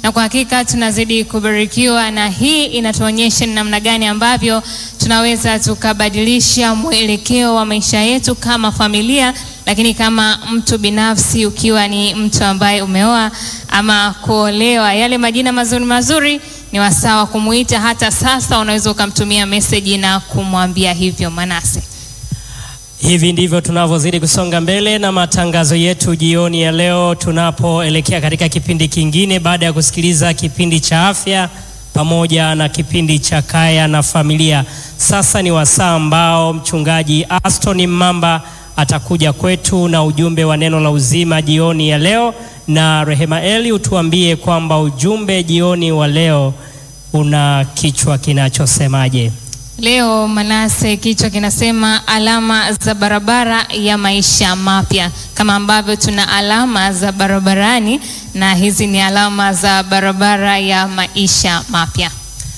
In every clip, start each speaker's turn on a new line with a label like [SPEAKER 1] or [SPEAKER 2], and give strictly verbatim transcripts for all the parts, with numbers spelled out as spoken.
[SPEAKER 1] na kwa hakika tunazidi kubarikiwa, na hii inatuonyesha ni namna gani ambavyo tunaweza tukabadilisha mwelekeo wa maisha yetu kama familia, lakini kama mtu binafsi, ukiwa ni mtu ambaye umeoa ama kuolewa, yale majina mazuri mazuri ni wasawa kumuita. Hata sasa unaweza ukamtumia message na kumwambia hivyo. Manase,
[SPEAKER 2] hivi ndivyo tunavyozidi kusonga mbele na matangazo yetu jioni ya leo, tunapoelekea katika kipindi kingine baada ya kusikiliza kipindi cha afya pamoja na kipindi cha kaya na familia. Sasa ni wasaa ambao mchungaji Aston Mamba atakuja kwetu na ujumbe wa neno la uzima jioni ya leo. Na Rehema Eli, utuambie kwamba ujumbe jioni wa leo una kichwa kinachosemaje?
[SPEAKER 1] Leo Manase, kichwa kinasema alama za barabara ya maisha mapya. Kama ambavyo tuna alama za barabarani, na hizi ni alama za barabara ya maisha mapya.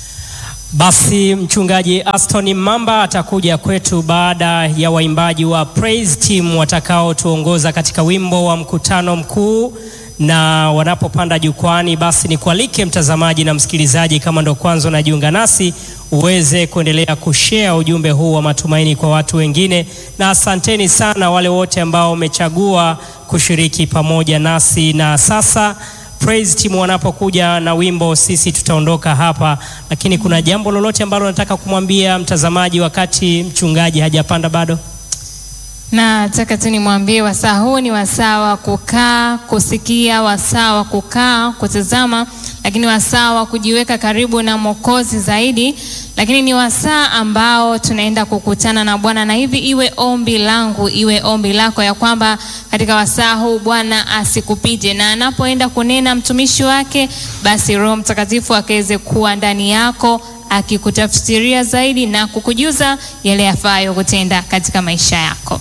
[SPEAKER 2] Basi mchungaji Aston Mamba atakuja kwetu baada ya waimbaji wa Praise Team watakao tuongoza katika wimbo wa mkutano mkuu. Na wanapopanda jukwani, basi ni kualike mtazamaji na msikilizaji, kama ndo kwanza unajiunga nasi, uweze kuendelea kushare ujumbe huu wa matumaini kwa watu wengine. Na asanteni sana wale wote ambao wamechagua kushiriki pamoja nasi. Na sasa Praise Team wanapokuja na wimbo, sisi tutaondoka hapa. Lakini kuna jambo lolote ambalo nataka kumwambia mtazamaji wakati mchungaji hajapanda bado?
[SPEAKER 1] Na nataka tu nimwambie wasaa huu ni wasaa wa kukaa, kusikia, wasaa wa kukaa, kutazama, lakini wasaa wa kujiweka karibu na Mwokozi zaidi. Lakini ni wasaa ambao tunaenda kukutana na Bwana, na hivi iwe ombi langu, iwe ombi lako, ya kwamba katika wasaa huu Bwana asikupite, na anapoenda kunena mtumishi wake, basi Roho Mtakatifu akaweze kuwa ndani yako, akikutafsiria zaidi na kukujuza yale yafayo kutenda katika maisha yako.